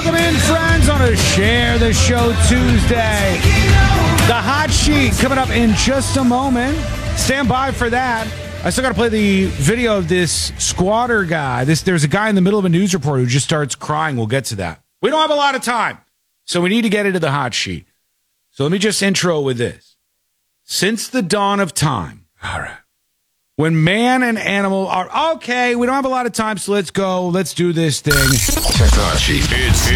Welcome in, friends, on a Share the Show Tuesday. The hot sheet coming up in just a moment. Stand by for that. I still got to play the video of this squatter guy. There's a guy in the middle of a news report who just starts crying. We'll get to that. We don't have a lot of time, so we need to get into the hot sheet. So let me just intro with this. Since the dawn of time, all right, when man and animal are okay, we don't have a lot of time, so let's go. Let's do this thing. Check the hot sheet. It's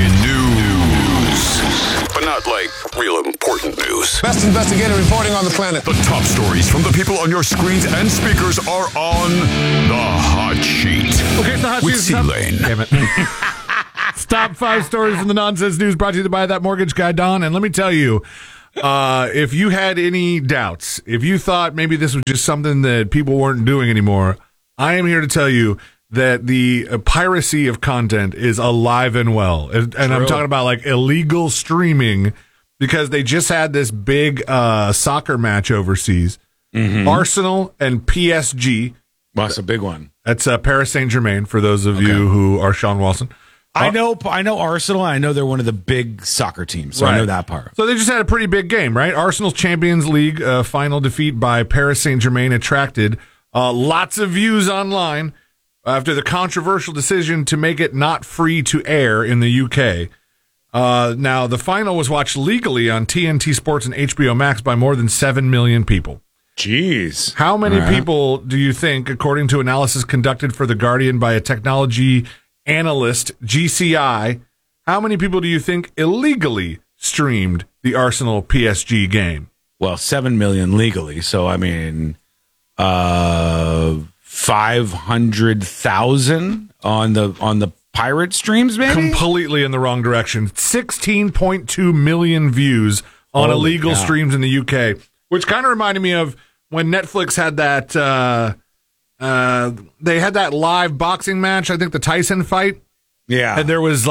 news, but not like real important news. Best investigative reporting on the planet. The top stories from the people on your screens and speakers are on the hot sheet. Okay, so the hot with sheet is C-Lane. Damn it. Top 5 stories from the nonsense news brought to you by that mortgage guy, Don. And let me tell you, if you had any doubts, if you thought maybe this was just something that people weren't doing anymore, I am here to tell you that the piracy of content is alive and well. And I'm talking about like illegal streaming, because they just had this big soccer match overseas. Mm-hmm. Arsenal and PSG. Well, that's a big one. That's Paris Saint-Germain, for those of you who are Sean Wilson. I know Arsenal. I know they're one of the big soccer teams, so I know that part. So they just had a pretty big game, right? Arsenal's Champions League final defeat by Paris Saint-Germain attracted lots of views online after the controversial decision to make it not free to air in the UK. Now, the final was watched legally on TNT Sports and HBO Max by more than 7 million people. Jeez. How many people do you think, according to analysis conducted for The Guardian by a technology analyst, GCI, how many people do you think illegally streamed the Arsenal PSG game? Well, 7 million legally. So, I mean, 500,000 on the pirate streams, maybe? Completely in the wrong direction. 16.2 million views on illegal streams in the UK, which kind of reminded me of when Netflix had that they had that live boxing match, I think the Tyson fight. Yeah. And there was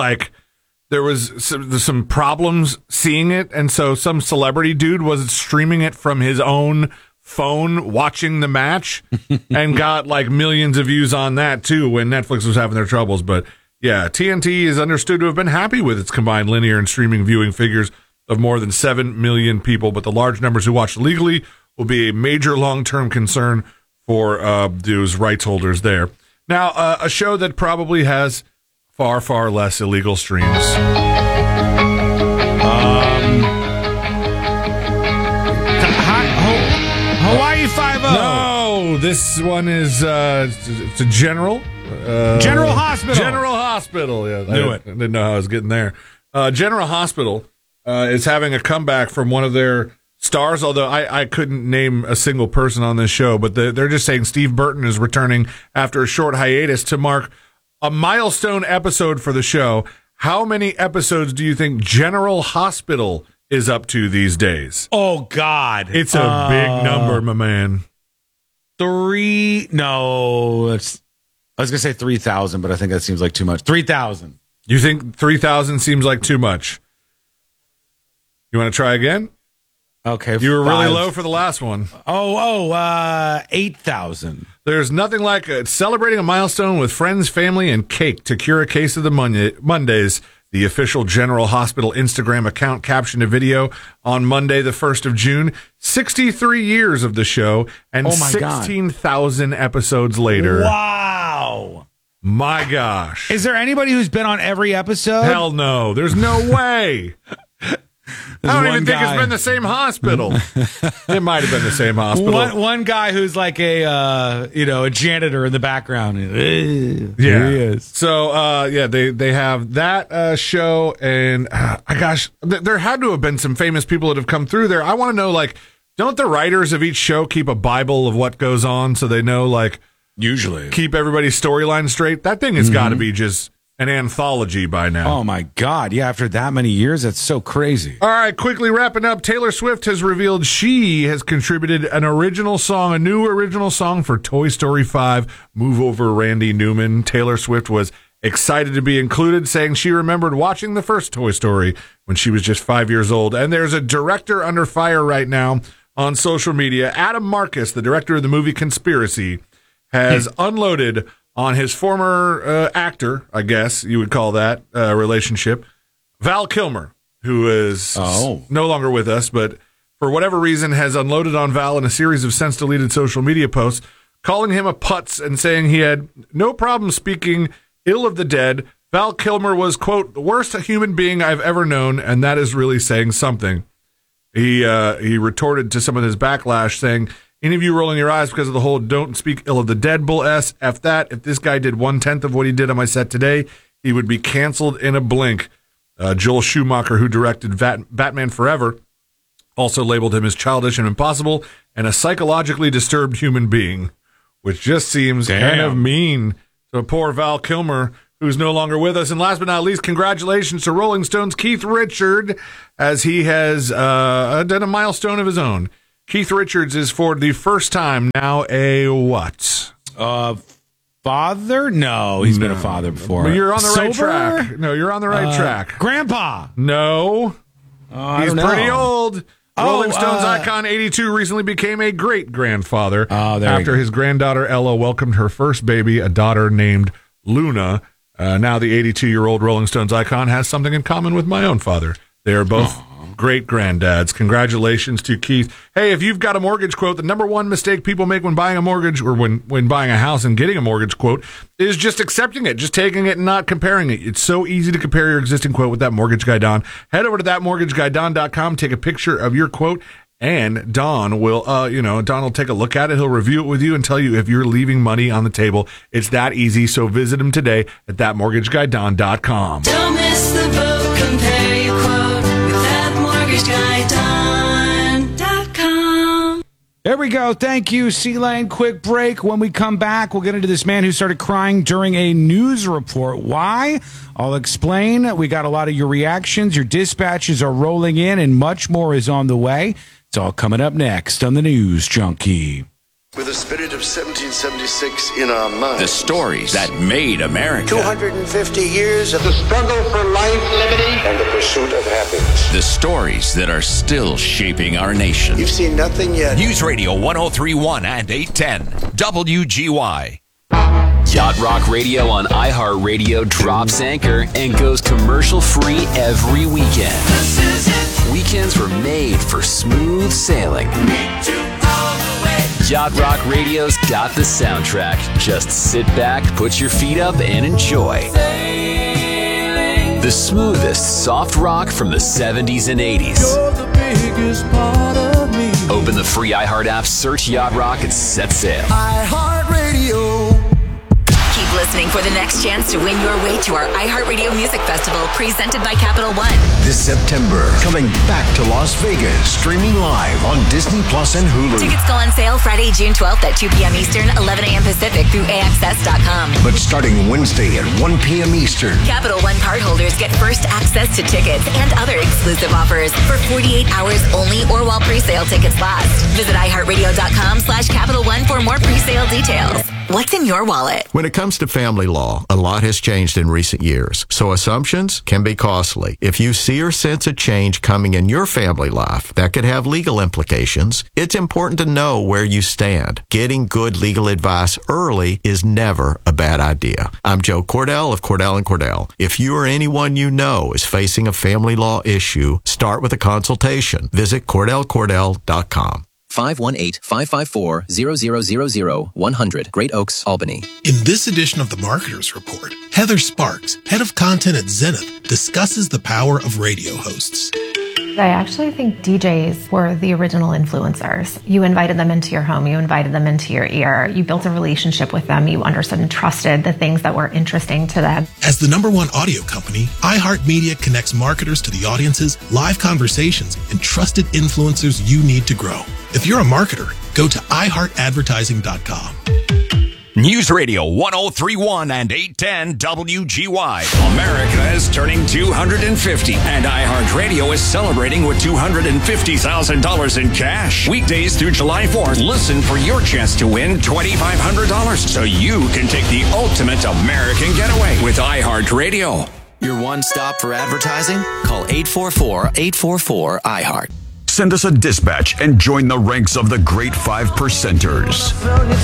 some problems seeing it, and so some celebrity dude was streaming it from his own phone, watching the match, and got like millions of views on that too when Netflix was having their troubles. But yeah, TNT is understood to have been happy with its combined linear and streaming viewing figures of more than 7 million people, but the large numbers who watch legally will be a major long-term concern for those rights holders there. Now, a show that probably has far, far less illegal streams. Hawaii 5-0. No, this one is it's a General. General Hospital. General Hospital. Yeah, I didn't know how I was getting there. General Hospital is having a comeback from one of their stars, although I couldn't name a single person on this show, but they're just saying Steve Burton is returning after a short hiatus to mark a milestone episode for the show. How many episodes do you think General Hospital is up to these days? Oh, God. It's a big number, my man. 3... No, I was going to say 3,000, but I think that seems like too much. 3,000. You think 3,000 seems like too much? You want to try again? Okay. You were really low for the last one. 8,000. There's nothing like celebrating a milestone with friends, family, and cake to cure a case of the Mondays. The official General Hospital Instagram account captioned a video on Monday, the 1st of June. 63 years of the show and 16,000 episodes later. Wow. My gosh. Is there anybody who's been on every episode? Hell no. There's no way. I don't even think it's been the same hospital. It might have been the same hospital. One guy who's like a janitor in the background. Here he is. So they have that show, and there had to have been some famous people that have come through there. I want to know, like, don't the writers of each show keep a Bible of what goes on so they know, like, usually keep everybody's storyline straight? That thing has got to be just an anthology by now. Oh, my God. Yeah, after that many years, that's so crazy. All right, quickly wrapping up, Taylor Swift has revealed she has contributed a new original song for Toy Story 5, Move Over Randy Newman. Taylor Swift was excited to be included, saying she remembered watching the first Toy Story when she was just 5 years old. And there's a director under fire right now on social media. Adam Marcus, the director of the movie Conspiracy, has unloaded on his former actor, I guess you would call that relationship, Val Kilmer, who is no longer with us, but for whatever reason has unloaded on Val in a series of since-deleted social media posts, calling him a putz and saying he had no problem speaking ill of the dead. Val Kilmer was, quote, the worst human being I've ever known, and that is really saying something. He retorted to some of his backlash saying, any of you rolling your eyes because of the whole don't speak ill of the dead bull S, F that. If this guy did 1/10 of what he did on my set today, he would be canceled in a blink. Joel Schumacher, who directed Batman Forever, also labeled him as childish and impossible and a psychologically disturbed human being, which just seems kind of mean to poor Val Kilmer, who's no longer with us. And last but not least, congratulations to Rolling Stone's Keith Richards, as he has done a milestone of his own. Keith Richards is for the first time now a what? Father? No, he's been a father before. But you're on the right track. No, you're on the right track. Grandpa? No. He's pretty old. Rolling Stones Oh, icon 82 recently became a great-grandfather there after his granddaughter Ella welcomed her first baby, a daughter named Luna. Now the 82-year-old Rolling Stones icon has something in common with my own father. They are both great-granddads. Congratulations to Keith. Hey, if you've got a mortgage quote, the number one mistake people make when buying a mortgage or when buying a house and getting a mortgage quote is just accepting it, just taking it and not comparing it. It's so easy to compare your existing quote with That Mortgage Guy Don. Head over to thatmortgageguyDon.com, take a picture of your quote, and Don will take a look at it. He'll review it with you and tell you if you're leaving money on the table. It's that easy, so visit him today at thatmortgageguyDon.com. Don't miss the boat, compare your quote with thatmortgageguyDon.com. There we go. Thank you, C-Lane. Quick break. When we come back, we'll get into this man who started crying during a news report. Why? I'll explain. We got a lot of your reactions. Your dispatches are rolling in, and much more is on the way. It's all coming up next on the News Junkie. With the spirit of 1776 in our minds. The stories that made America. 250 years of the struggle for life, liberty, and the pursuit of happiness. The stories that are still shaping our nation. You've seen nothing yet. News Radio 103.1 and 810 WGY. Yacht Rock Radio on iHeartRadio drops anchor and goes commercial-free every weekend. Weekends were made for smooth sailing. Yacht Rock Radio's got the soundtrack. Just sit back, put your feet up, and enjoy. The smoothest soft rock from the 70s and 80s. You're the biggest part of me. Open the free iHeart app, search Yacht Rock, and set sail. iHeartRadio. Keep listening for the next chance to win your way to our iHeartRadio Music Festival presented by Capital One. This September, coming back to Las Vegas, streaming live on Disney Plus and Hulu. Tickets go on sale Friday, June 12th at 2 p.m. Eastern, 11 a.m. Pacific through AXS.com. But starting Wednesday at 1 p.m. Eastern. Capital One cardholders get first access to tickets and other exclusive offers for 48 hours only or while pre-sale tickets last. Visit iHeartRadio.com/Capital One for more pre-sale details. What's in your wallet? When it comes to family law, a lot has changed in recent years, so assumptions can be costly. If you see or sense a change coming in your family life that could have legal implications, it's important to know where you stand. Getting good legal advice early is never a bad idea. I'm Joe Cordell of Cordell & Cordell. If you or anyone you know is facing a family law issue, start with a consultation. Visit CordellCordell.com. 518-554-0000 100 Great Oaks, Albany. In this edition of the Marketers Report, Heather Sparks, head of content at Zenith, discusses the power of radio hosts. I actually think DJs were the original influencers. You invited them into your home, you invited them into your ear, you built a relationship with them, you understood and trusted the things that were interesting to them. As the #1 audio company, iHeartMedia connects marketers to the audiences, live conversations, and trusted influencers you need to grow. If you're a marketer, go to iHeartAdvertising.com. News Radio 103.1 and 810 WGY. America is turning 250, and iHeartRadio is celebrating with $250,000 in cash. Weekdays through July 4th, listen for your chance to win $2,500 so you can take the ultimate American getaway with iHeartRadio. Your one stop for advertising? Call 844-844-iHeart. Send us a dispatch and join the ranks of the great 5 percenters.